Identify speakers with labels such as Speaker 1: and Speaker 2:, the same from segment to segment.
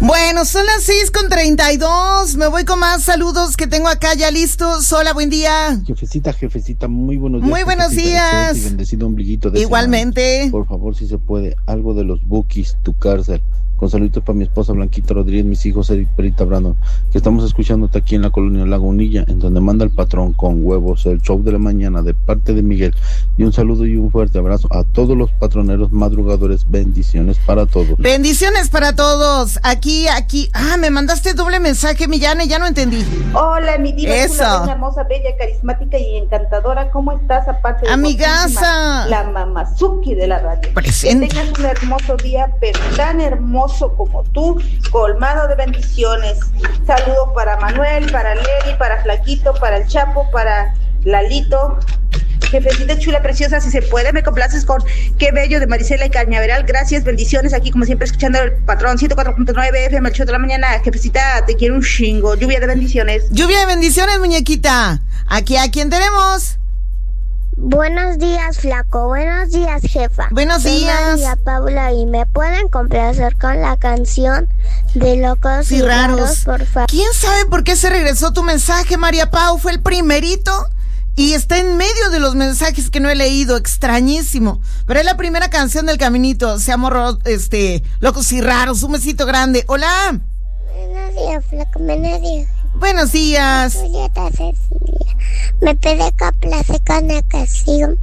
Speaker 1: Bueno, son las 6:32. Me voy con más saludos que tengo acá ya listos. Hola, buen día.
Speaker 2: Jefecita, muy buenos días.
Speaker 1: Muy buenos días.
Speaker 2: Y bendecido ombliguito de
Speaker 1: igualmente.
Speaker 2: Semana. Por favor, si se puede, algo de los Bookies, tu cárcel. Con saludos para mi esposa Blanquita Rodríguez, mis hijos Eric, Perita, Brandon, que estamos escuchándote aquí en la colonia Lagunilla, en donde manda el patrón con huevos, el show de la mañana de parte de Miguel. Y un saludo y un fuerte abrazo a todos los patroneros madrugadores. Bendiciones para todos.
Speaker 1: Bendiciones para todos. Aquí. Me mandaste doble mensaje, Millán, ya no entendí.
Speaker 3: Hola, mi diva,
Speaker 1: eso.
Speaker 3: Una reina hermosa, bella, carismática y encantadora. ¿Cómo estás? Aparte de
Speaker 1: amigaza,
Speaker 3: la mamazuki de la radio.
Speaker 1: Presente.
Speaker 3: Que tengas un hermoso día, pero tan hermoso como tú, colmado de bendiciones. Saludos para Manuel, para Leli, para Flaquito, para el Chapo, para Lalito. Jefecita chula, preciosa, si se puede, me complaces con Qué Bello de Marisela y Cañaveral. Gracias, bendiciones, aquí como siempre escuchando el patrón 104.9 FM, el show de la mañana. Jefecita, te quiero un chingo. Lluvia de bendiciones.
Speaker 1: Lluvia de bendiciones, muñequita. Aquí, ¿a quién tenemos?
Speaker 4: Buenos días, Flaco. Buenos días, jefa.
Speaker 1: Buenos días.
Speaker 4: Soy María Paula y me pueden complacer con la canción de Locos y Raros, por favor.
Speaker 1: ¿Quién sabe por qué se regresó tu mensaje, María Pau? Fue el primerito y está en medio de los mensajes que no he leído. Extrañísimo. Pero es la primera canción del caminito. Se llama Locos y Raros. Un besito grande. Hola.
Speaker 4: Buenos días, Flaco. Buenos días.
Speaker 1: Buenos días.
Speaker 4: Julieta Cecilia. Me pide complacer con la canción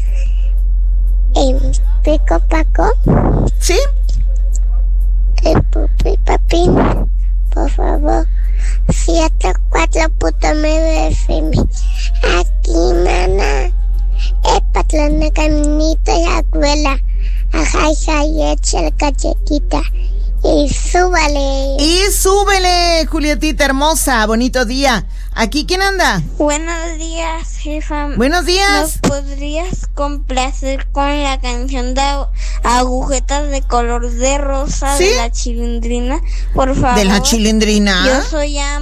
Speaker 4: Pico Paco.
Speaker 1: ¿Sí?
Speaker 4: El Pupi Papín, por favor. 104.9 FM. Aquí, mana. El patrón de caminito y la abuela. Ajá, y echa el cachequita. Y súbele,
Speaker 1: Julietita hermosa, bonito día. ¿Aquí quién anda?
Speaker 5: Buenos días, jefa.
Speaker 1: Buenos días.
Speaker 5: ¿Nos podrías complacer con la canción de Agujetas de color de rosa? ¿Sí? De La Chilindrina, por favor?
Speaker 1: ¿De La Chilindrina?
Speaker 5: Yo soy